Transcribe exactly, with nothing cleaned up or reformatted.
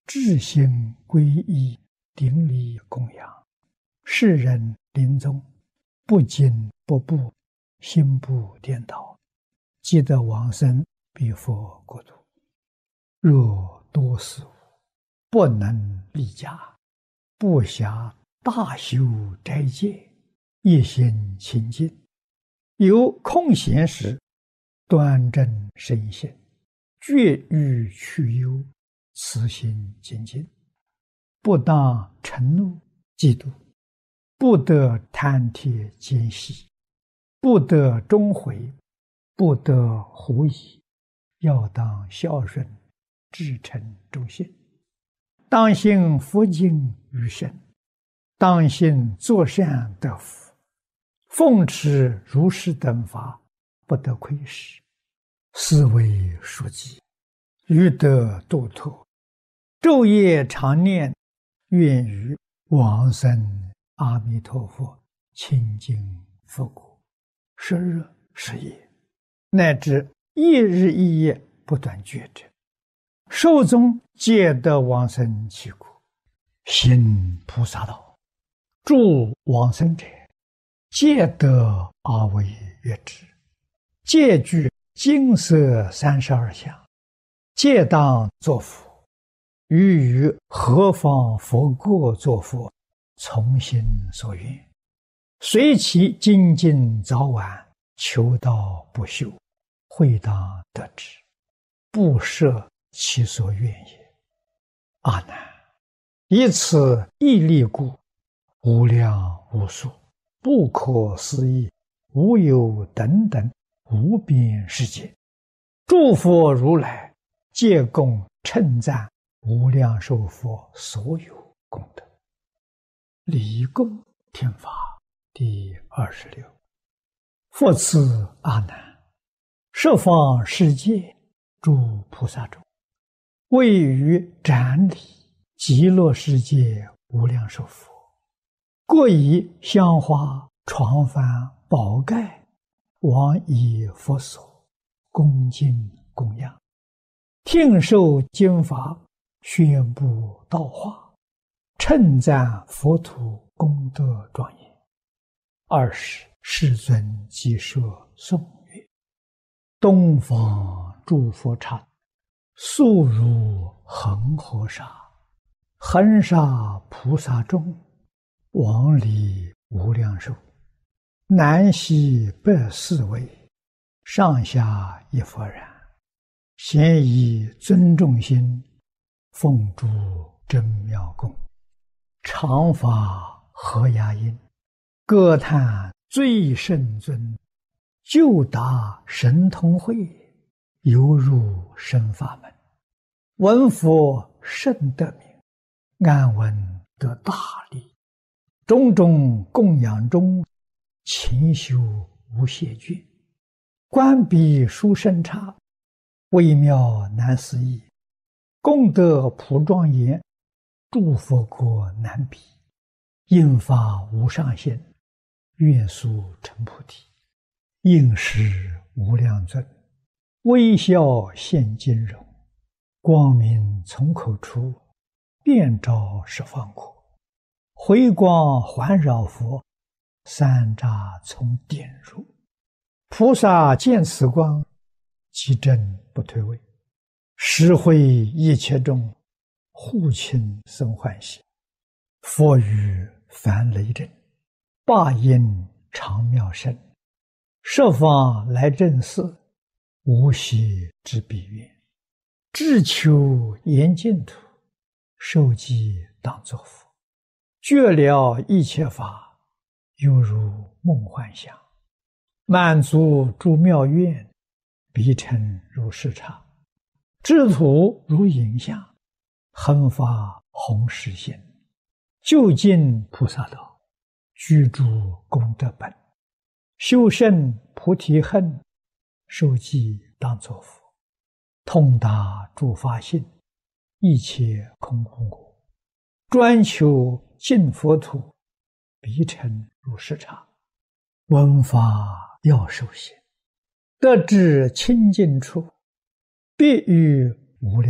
至心皈依，顶礼供养。世人临终，不惊不怖，心不颠倒，即得往生彼佛国土。若多事无，不能立家，不暇大修斋戒，一心清净，有空闲时，端正身心，绝欲去忧，慈心精进，不当嗔怒嫉妒，不得贪帖奸细，不得终悔，不得狐疑，要当孝顺，至诚忠信，当信佛经于身，当信作善得福，奉持如是等法，不得亏失，是为书记，欲得度脱，昼夜常念，愿于往生阿弥陀佛清净佛国，时日时夜，乃至一日一夜不断觉者，寿终皆得往生其国。行菩萨道，助往生者，皆得阿惟越致，皆具金色三十二相，皆当作佛。于于何方佛国作佛，从心所愿，随其精进早晚，求道不休，会当得之，不设其所愿也。阿难，以此毅力故，无量无数，不可思议，无有等等无边世界，诸佛如来皆共称赞无量寿佛所有功德。礼供听法第二十六。复次阿难，十方世界诸菩萨中，位于展礼极乐世界无量寿佛，各以香花床幡宝盖往以佛所，恭敬供养，听受经法，宣布道化，称赞佛土功德庄严。二时世尊即设颂曰：东方诸佛刹，速如恒河沙，恒沙菩萨众，往礼无量寿，南西北四围，上下一佛然，咸以尊重心，奉诸真妙供，常法和雅音，歌叹最胜尊，就达神通会，犹入深法门，闻佛甚得名，安闻得大利，种种供养中，勤修无懈倦，观彼殊胜刹，微妙难思议，功德普庄严，诸佛国难比，应发无上限，愿速成菩提。应时无量尊，微笑现金容，光明从口出，遍照十方国，回光环绕佛，三匝从点入。菩萨见此光，其真不退位，实会一切众，护亲生欢喜。佛语梵雷震，霸音常妙声，十方来正寺，无息之彼愿，志求严净土，受记当作佛，觉了一切法，犹如梦幻想，满足诸妙愿，彼成如是刹，智土如影像，恒发弘誓心，究竟菩萨道，居住功德本，修胜菩提恨，受记当作佛，通达诸法性，一切空空果，专求净佛土，彼成如是刹，闻法要受行，得至清净处，必于无量